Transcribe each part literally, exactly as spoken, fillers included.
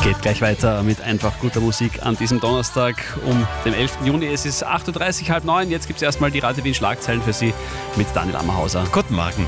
Geht gleich weiter mit einfach guter Musik an diesem Donnerstag um den elften Juni. Es ist acht Uhr dreißig, halb neun. Jetzt gibt es erstmal die Radio Wien Schlagzeilen für Sie mit Daniel Ammerhauser. Guten Morgen.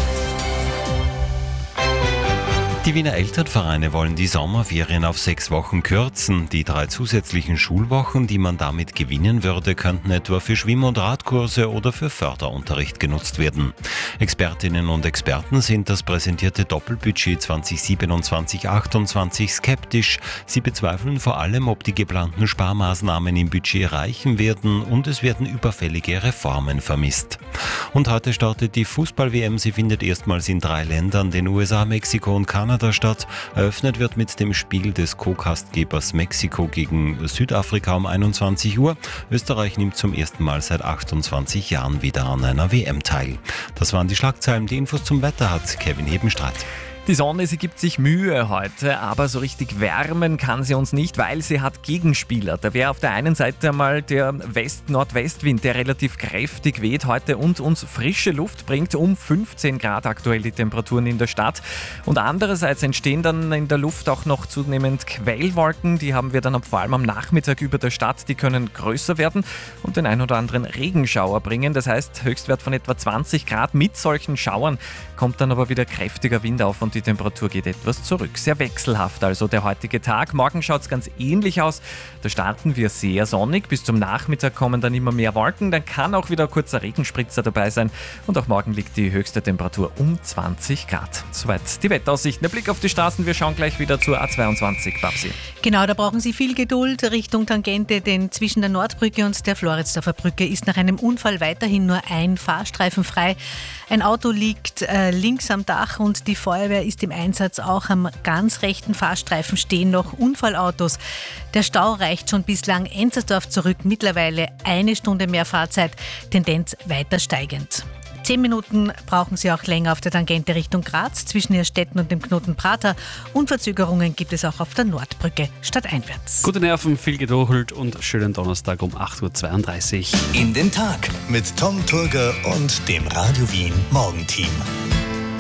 Die Wiener Elternvereine wollen die Sommerferien auf sechs Wochen kürzen. Die drei zusätzlichen Schulwochen, die man damit gewinnen würde, könnten etwa für Schwimm- und Radkurse oder für Förderunterricht genutzt werden. Expertinnen und Experten sind das präsentierte Doppelbudget zwanzig siebenundzwanzig achtundzwanzig skeptisch. Sie bezweifeln vor allem, ob die geplanten Sparmaßnahmen im Budget reichen werden, und es werden überfällige Reformen vermisst. Und heute startet die Fußball-W M. Sie findet erstmals in drei Ländern, den U S A, Mexiko und Kanada, statt. Eröffnet wird mit dem Spiel des Co-Gastgebers Mexiko gegen Südafrika um einundzwanzig Uhr. Österreich nimmt zum ersten Mal seit achtundzwanzig Jahren wieder an einer W M teil. Das waren die Schlagzeilen. Die Infos zum Wetter hat Kevin Hebenstraat. Die Sonne, sie gibt sich Mühe heute, aber so richtig wärmen kann sie uns nicht, weil sie hat Gegenspieler. Da wäre auf der einen Seite mal der West-Nordwestwind, der relativ kräftig weht heute und uns frische Luft bringt, um fünfzehn Grad aktuell die Temperaturen in der Stadt. Und andererseits entstehen dann in der Luft auch noch zunehmend Quellwolken, die haben wir dann vor allem am Nachmittag über der Stadt, die können größer werden und den ein oder anderen Regenschauer bringen. Das heißt, Höchstwert von etwa zwanzig Grad. Mit solchen Schauern kommt dann aber wieder kräftiger Wind auf und die Temperatur geht etwas zurück. Sehr wechselhaft also der heutige Tag. Morgen schaut es ganz ähnlich aus. Da starten wir sehr sonnig. Bis zum Nachmittag kommen dann immer mehr Wolken. Dann kann auch wieder ein kurzer Regenspritzer dabei sein. Und auch morgen liegt die höchste Temperatur um zwanzig Grad. Soweit die Wetteraussichten. Der Blick auf die Straßen. Wir schauen gleich wieder zur A zweiundzwanzig. Babsi. Genau, da brauchen Sie viel Geduld Richtung Tangente, denn zwischen der Nordbrücke und der Floridsdorfer Brücke ist nach einem Unfall weiterhin nur ein Fahrstreifen frei. Ein Auto liegt äh, links am Dach und die Feuerwehr ist im Einsatz. Auch am ganz rechten Fahrstreifen stehen noch Unfallautos. Der Stau reicht schon bislang Enzersdorf zurück. Mittlerweile eine Stunde mehr Fahrzeit, Tendenz weiter steigend. Zehn Minuten brauchen Sie auch länger auf der Tangente Richtung Graz zwischen Irrstetten und dem Knoten Prater. Und Verzögerungen gibt es auch auf der Nordbrücke stadteinwärts. Gute Nerven, viel Geduld und schönen Donnerstag um acht Uhr zweiunddreißig. In den Tag mit Tom Turger und dem Radio Wien Morgenteam.